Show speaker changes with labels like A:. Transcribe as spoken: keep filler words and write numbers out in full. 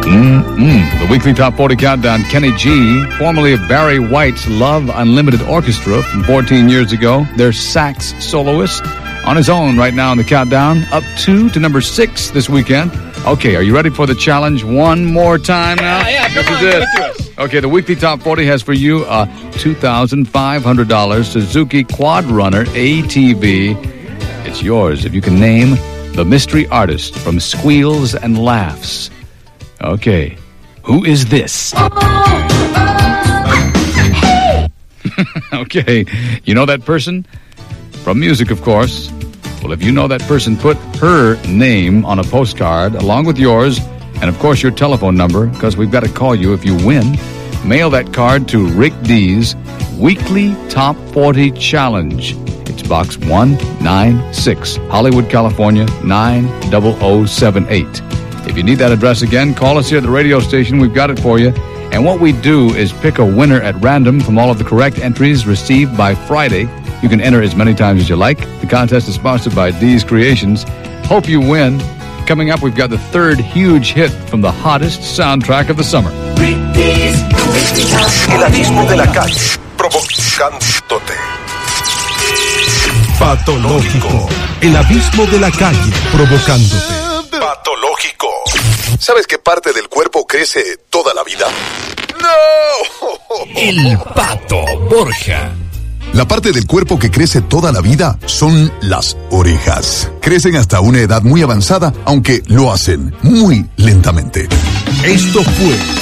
A: Mm-mm. The weekly Top forty Countdown. Kenny G, formerly of Barry White's Love Unlimited Orchestra from fourteen years ago, their sax soloist, on his own right now in the countdown, up two to number six this weekend. Okay, are you ready for the challenge one more time now?
B: Yeah, yeah, come
A: this
B: on,
A: is
B: give
A: it.
B: it to us.
A: Okay, the weekly Top forty has for you a two thousand five hundred dollars Suzuki Quad Runner A T V. It's yours if you can name the mystery artist from Squeals and Laughs. Okay, who is this?
C: Oh, oh, hey.
A: Okay, you know that person? From music, of course. Well, if you know that person, put her name on a postcard along with yours and, of course, your telephone number, because we've got to call you if you win. Mail that card to Rick D's Weekly Top forty Challenge. It's Box one ninety-six, Hollywood, California, nine zero zero seven eight. If you need that address again, call us here at the radio station. We've got it for you. And what we do is pick a winner at random from all of the correct entries received by Friday. You can enter as many times as you like. The contest is sponsored by D's Creations. Hope you win. Coming up, we've got the third huge hit from the hottest soundtrack of the summer.
D: El abismo de la calle, provocándote.
E: Patológico. El abismo de la calle, provocándote.
D: Patológico. ¿Sabes qué parte del cuerpo crece toda la vida? ¡No!
E: El Pato Borja.
F: La parte del cuerpo que crece toda la vida son las orejas. Crecen hasta una edad muy avanzada, aunque lo hacen muy lentamente.
E: Esto fue